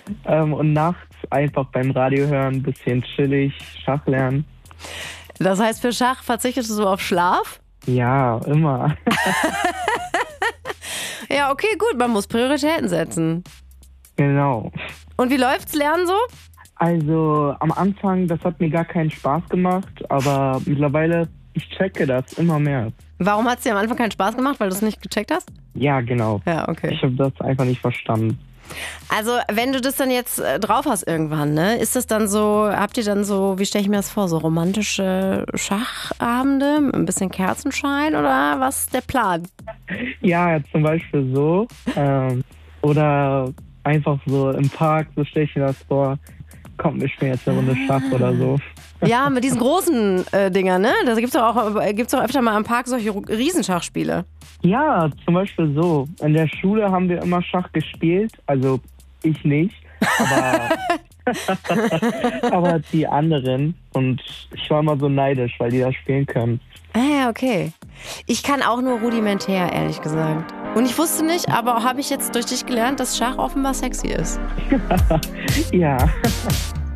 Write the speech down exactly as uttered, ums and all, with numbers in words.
Ähm, und nachts einfach beim Radio hören, ein bisschen chillig, Schach lernen. Das heißt, für Schach verzichtest du so auf Schlaf? Ja, immer. Ja, okay, gut, man muss Prioritäten setzen. Genau. Und wie läuft's Lernen so? Also am Anfang, das hat mir gar keinen Spaß gemacht, aber mittlerweile, ich checke das immer mehr. Warum hat's dir am Anfang keinen Spaß gemacht, weil du es nicht gecheckt hast? Ja, genau. Ja, okay. Ich habe das einfach nicht verstanden. Also, wenn du das dann jetzt äh, drauf hast irgendwann, ne, ist das dann so, habt ihr dann so, wie stelle ich mir das vor, so romantische Schachabende, mit ein bisschen Kerzenschein oder was ist der Plan? Ja, zum Beispiel so. Ähm, oder einfach so im Park, so stelle ich mir das vor. Kommt, wir spielen jetzt eine Runde Schach oder so. Ja, mit diesen großen äh, Dingern, ne? Da gibt's doch auch, äh, gibt's doch öfter mal am Park solche Riesenschachspiele. Ja, zum Beispiel so. In der Schule haben wir immer Schach gespielt. Also ich nicht, aber, aber die anderen. Und ich war immer so neidisch, weil die das spielen können. Ah ja, okay. Ich kann auch nur rudimentär, ehrlich gesagt. Und ich wusste nicht, aber habe ich jetzt durch dich gelernt, dass Schach offenbar sexy ist. Ja.